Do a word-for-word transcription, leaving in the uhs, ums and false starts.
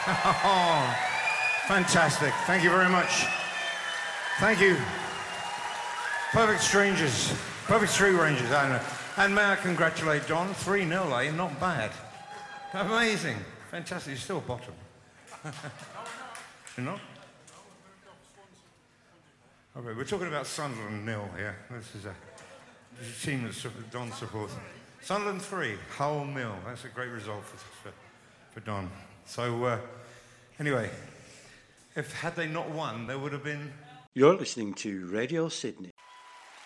Oh, fantastic. Thank you very much. Thank you. Perfect Strangers. Perfect Street Rangers, I know. And may I congratulate Don? three nil, eh? Not bad. Amazing. Fantastic. You're still bottom. You're not? Okay, we're talking about Sunderland nil here. This is a, this is a team that Don supports. Sunderland three, Hull nil. That's a great result for, for, for Don. So, uh, anyway, if had they not won, there would have been... You're listening to Radio Sydney.